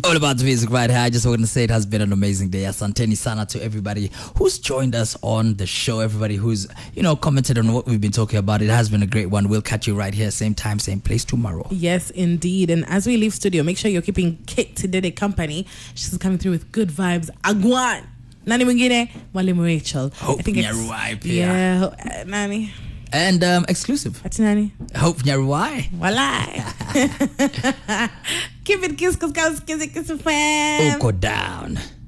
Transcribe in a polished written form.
All about the music right here. I just want to say it has been an amazing day. Asanteni sana to everybody who's joined us on the show, everybody who's, commented on what we've been talking about. It has been a great one. We'll catch you right here, same time, same place tomorrow. Yes, indeed. And as we leave studio, make sure you're keeping Kate Dede company. She's coming through with good vibes. Agwan. Nani mwingine? Mwalimu Rachel. Hope Nyaruai pia. Yeah, Nani. And exclusive. Ati nani? Hope Nyaruai. Walai. Keep it kiss, kiss, kiss, kiss, kiss, fam. Go down.